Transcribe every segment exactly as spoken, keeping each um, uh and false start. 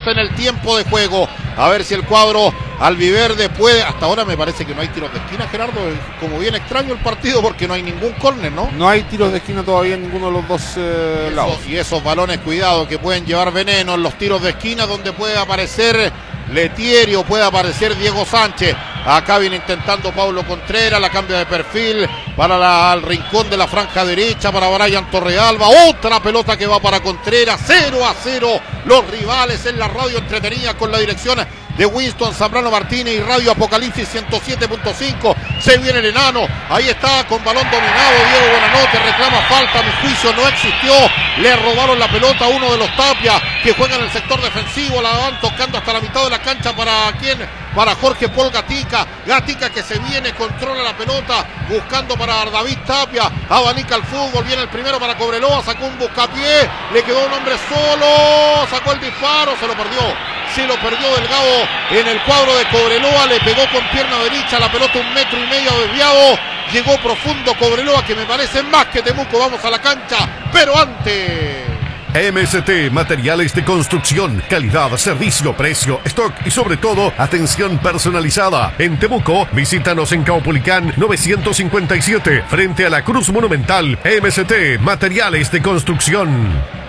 en el tiempo de juego. A ver si el cuadro albiverde puede. Hasta ahora me parece que no hay tiros de esquina, Gerardo. Es como bien extraño el partido porque no hay ningún córner, ¿no? No hay tiros de esquina todavía en ninguno de los dos eh, y lados. Esos, y esos balones, cuidado, que pueden llevar veneno en los tiros de esquina donde puede aparecer Letieri o puede aparecer Diego Sánchez. Acá viene intentando Pablo Contreras, la cambia de perfil para la, al rincón de la franja derecha para Brian Torrealba. Otra pelota que va para Contreras. cero a cero los rivales en la radio entretenida con la dirección de Winston Zambrano Martínez y Radio Apocalipsis ciento siete punto cinco. Se viene el enano, ahí está con balón dominado Diego Buenanote, reclama falta, a mi juicio no existió, le robaron la pelota a uno de los Tapia que juega en el sector defensivo, la van tocando hasta la mitad de la cancha para quién, para Jorge Paul Gatica, Gatica que se viene, controla la pelota, buscando para David Tapia, abanica el fútbol, viene el primero para Cobreloa, sacó un buscapié, le quedó un hombre solo, sacó el disparo, se lo perdió, se lo perdió Delgado en el cuadro de Cobreloa, le pegó con pierna derecha la pelota un metro y medio desviado, llegó profundo Cobreloa que me parece más que Temuco, vamos a la cancha, pero antes... M S T, materiales de construcción, calidad, servicio, precio, stock y sobre todo, atención personalizada. En Temuco, visítanos en Caupolicán novecientos cincuenta y siete, frente a la Cruz Monumental. M S T, materiales de construcción.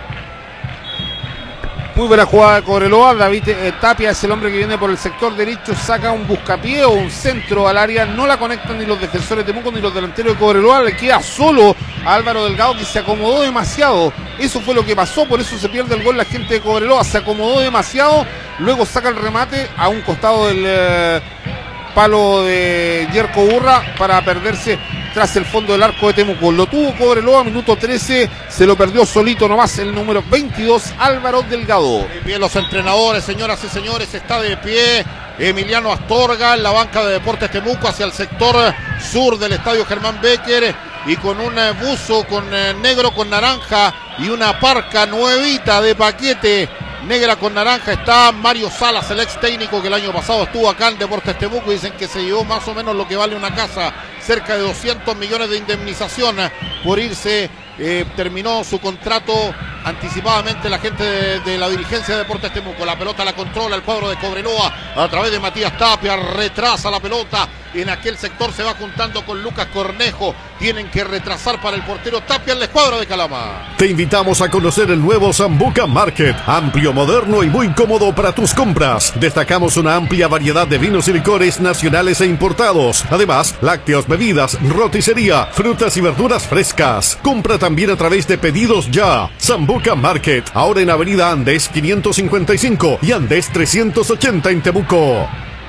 Muy buena jugada de Cobreloa. David eh, Tapia es el hombre que viene por el sector derecho, saca un buscapié o un centro al área, no la conectan ni los defensores de Temuco ni los delanteros de Cobreloa, le queda solo a Álvaro Delgado que se acomodó demasiado, eso fue lo que pasó, por eso se pierde el gol la gente de Cobreloa, se acomodó demasiado, luego saca el remate a un costado del eh, palo de Yerko Burra para perderse tras el fondo del arco de Temuco. Lo tuvo Cobreloa, minuto trece, se lo perdió solito nomás el número veintidós, Álvaro Delgado. Bien los entrenadores, señoras y señores, está de pie Emiliano Astorga en la banca de Deportes Temuco hacia el sector sur del estadio Germán Becker y con un buzo con eh, negro con naranja y una parca nuevita de paquete negra con naranja está Mario Salas, el ex técnico que el año pasado estuvo acá en Deportes Temuco y dicen que se llevó más o menos lo que vale una casa, cerca de doscientos millones de indemnización por irse, eh, terminó su contrato anticipadamente la gente de, de la dirigencia de Deportes Temuco. La pelota la controla el cuadro de Cobreloa a través de Matías Tapia, retrasa la pelota en aquel sector, se va juntando con Lucas Cornejo, tienen que retrasar para el portero Tapia en la escuadra de Calama. Te invitamos a conocer el nuevo Sambuca Market, amplio, moderno y muy cómodo para tus compras. Destacamos una amplia variedad de vinos y licores nacionales e importados, además lácteos, bebidas, roticería, frutas y verduras frescas. Compra también a través de Pedidos Ya. Sambuca Market, ahora en Avenida Andes quinientos cincuenta y cinco y Andes trescientos ochenta en Temuco.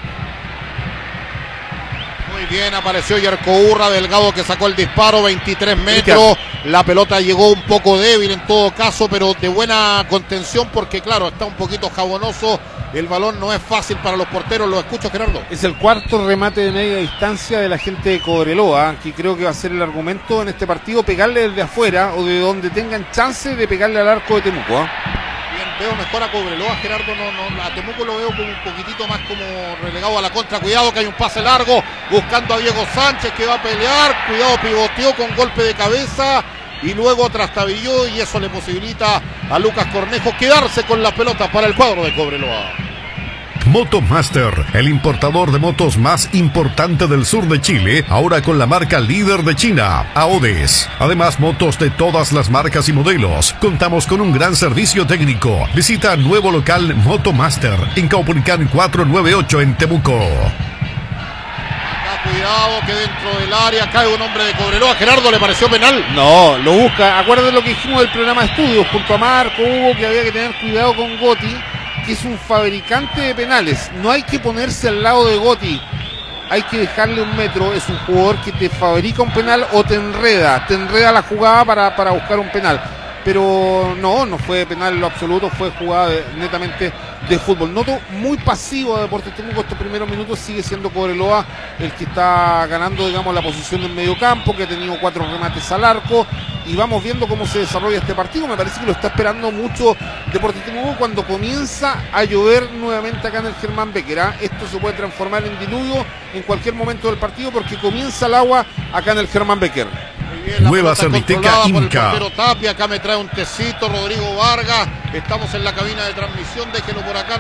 Bien, apareció Yerko Burra, Delgado que sacó el disparo, veintitrés metros, la pelota llegó un poco débil en todo caso, pero de buena contención porque claro, está un poquito jabonoso, el balón no es fácil para los porteros, lo escucho Gerardo. Es el cuarto remate de media distancia de la gente de Cobreloa, que creo que va a ser el argumento en este partido, pegarle desde afuera o de donde tengan chance de pegarle al arco de Temuco, ¿eh? Veo mejor a Cobreloa, Gerardo, no, no, a Temuco lo veo como un poquitito más como relegado a la contra, cuidado que hay un pase largo, buscando a Diego Sánchez que va a pelear, cuidado, pivoteó con golpe de cabeza y luego trastabilló y eso le posibilita a Lucas Cornejo quedarse con la pelota para el cuadro de Cobreloa. Motomaster, el importador de motos más importante del sur de Chile, ahora con la marca líder de China, Aodes. Además, motos de todas las marcas y modelos. Contamos con un gran servicio técnico. Visita nuevo local Motomaster en Caupolicán cuatrocientos noventa y ocho en Temuco. Acá, cuidado que dentro del área cae un hombre de Cobreloa. Gerardo, ¿le pareció penal? No, lo busca. Acuérdense lo que dijimos del programa de estudios junto a Marco Hugo, que había que tener cuidado con Gotti, que es un fabricante de penales. No hay que ponerse al lado de Gotti, hay que dejarle un metro. Es un jugador que te fabrica un penal o te enreda, te enreda la jugada para, para buscar un penal. Pero no, no fue penal en lo absoluto, fue jugada de, netamente de fútbol. Noto muy pasivo de Deportes Temuco estos primeros minutos, sigue siendo Cobreloa el que está ganando, digamos, la posición en medio campo, que ha tenido cuatro remates al arco, y vamos viendo cómo se desarrolla este partido. Me parece que lo está esperando mucho Deportes Temuco cuando comienza a llover nuevamente acá en el Germán Becker, ¿eh? Esto se puede transformar en diluvio en cualquier momento del partido porque comienza el agua acá en el Germán Becker. Bien, Nueva Serviteca Inca. Tapia, acá me trae un tecito Rodrigo Vargas, estamos en la cabina de transmisión, déjelo por acá.